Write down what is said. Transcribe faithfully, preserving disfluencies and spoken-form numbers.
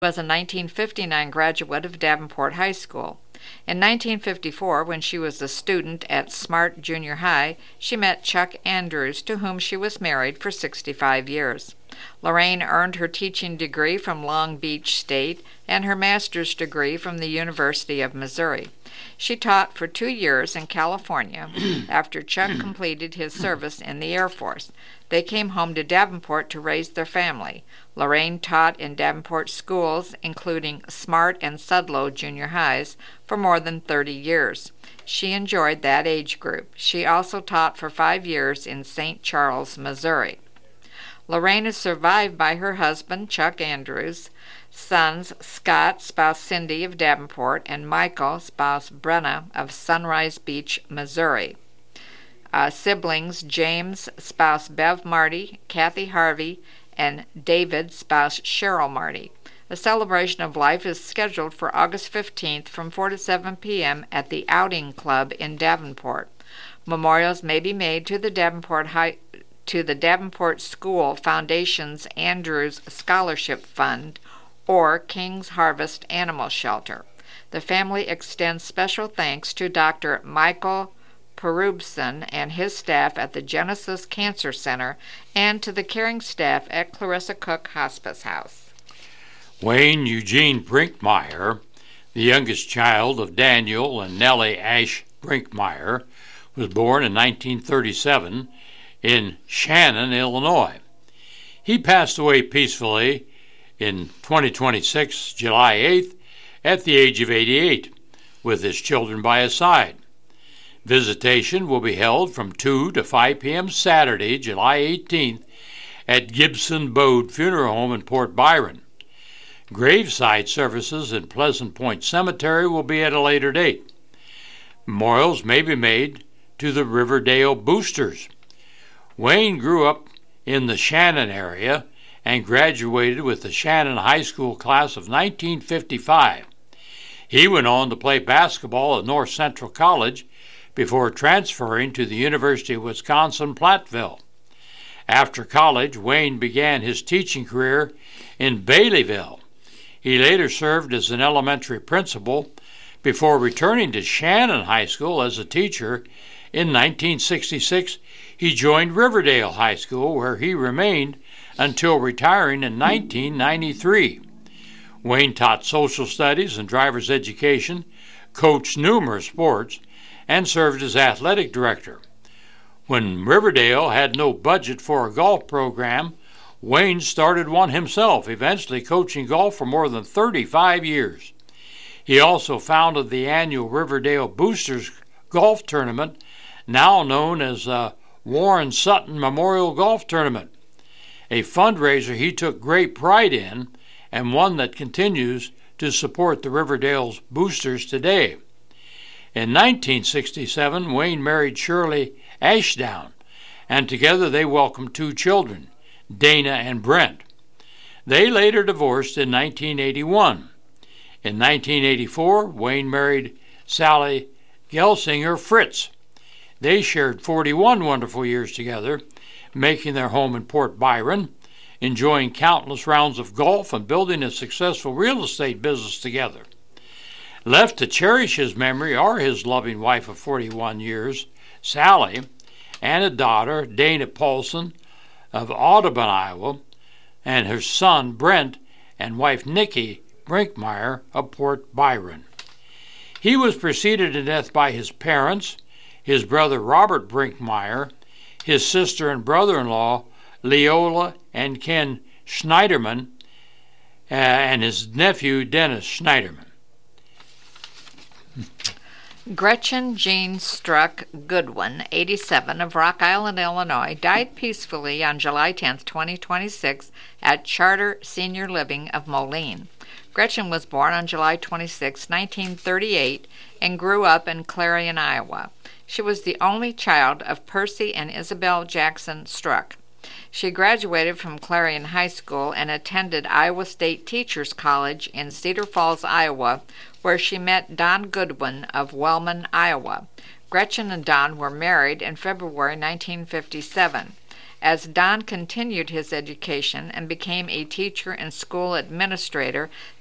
Was a nineteen fifty-nine graduate of Davenport High School. In nineteen fifty-four, when she was a student at Smart Junior High, she met Chuck Andrews, to whom she was married for sixty-five years. Lorraine earned her teaching degree from Long Beach State and her master's degree from the University of Missouri. She taught for two years in California after Chuck completed his service in the Air Force. They came home to Davenport to raise their family. Lorraine taught in Davenport schools, including Smart and Sudlow Junior Highs, for more than thirty years. She enjoyed that age group. She also taught for five years in Saint Charles, Missouri. Lorraine is survived by her husband, Chuck Andrews, sons Scott, spouse Cindy of Davenport, and Michael, spouse Brenna of Sunrise Beach, Missouri. Uh, siblings James, spouse Bev Marty, Kathy Harvey, and David, spouse Cheryl Marty. A celebration of life is scheduled for August fifteenth from four to seven p.m. at the Outing Club in Davenport. Memorials may be made to the Davenport High to the Davenport School Foundation's Andrews Scholarship Fund or King's Harvest Animal Shelter. The family extends special thanks to Doctor Michael Perubson and his staff at the Genesis Cancer Center and to the caring staff at Clarissa Cook Hospice House. Wayne Eugene Brinkmeyer, the youngest child of Daniel and Nellie Ash Brinkmeyer, was born in nineteen thirty-seven in Shannon, Illinois. He passed away peacefully in twenty twenty-six, July eighth, at the age of eighty-eight, with his children by his side. Visitation will be held from two to five p.m. Saturday, July eighteenth, at Gibson Bode Funeral Home in Port Byron. Graveside services in Pleasant Point Cemetery will be at a later date. Memorials may be made to the Riverdale Boosters. Wayne grew up in the Shannon area and graduated with the Shannon High School class of nineteen fifty-five. He went on to play basketball at North Central College before transferring to the University of Wisconsin-Platteville. After college, Wayne began his teaching career in Baileyville. He later served as an elementary principal before returning to Shannon High School as a teacher. In nineteen sixty-six, he joined Riverdale High School, where he remained until retiring in nineteen ninety-three. Wayne taught social studies and driver's education, coached numerous sports, and served as athletic director. When Riverdale had no budget for a golf program, Wayne started one himself, eventually coaching golf for more than thirty-five years. He also founded the annual Riverdale Boosters Golf Tournament, now known as the Warren Sutton Memorial Golf Tournament, a fundraiser he took great pride in and one that continues to support the Riverdale's boosters today. In nineteen sixty-seven, Wayne married Shirley Ashdown, and together they welcomed two children, Dana and Brent. They later divorced in nineteen eighty-one. In nineteen eighty-four, Wayne married Sally Gelsinger Fritz. They shared forty-one wonderful years together, making their home in Port Byron, enjoying countless rounds of golf, and building a successful real estate business together. Left to cherish his memory are his loving wife of forty-one years, Sally, and a daughter, Dana Paulson, of Audubon, Iowa, and her son, Brent, and wife, Nikki Brinkmeyer, of Port Byron. He was preceded to death by his parents, his brother, Robert Brinkmeyer, his sister and brother-in-law, Leola and Ken Schneiderman, uh, and his nephew, Dennis Schneiderman. Gretchen Jean Struck Goodwin, eighty-seven, of Rock Island, Illinois, died peacefully on July tenth, twenty twenty-six, at Charter Senior Living of Moline. Gretchen was born on July twenty-sixth, nineteen thirty-eight, and grew up in Clarion, Iowa. She was the only child of Percy and Isabel Jackson Struck. She graduated from Clarion High School and attended Iowa State Teachers College in Cedar Falls, Iowa, where she met Don Goodwin of Wellman, Iowa. Gretchen and Don were married in February nineteen fifty-seven. As Don continued his education and became a teacher and school administrator,